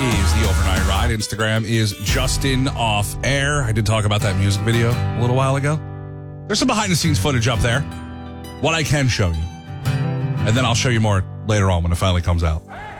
is The Overnight Ride. Instagram is Justin Off Air. I did talk about that music video a little while ago. There's some behind-the-scenes footage up there. What I can show you. And then I'll show you more later on when it finally comes out.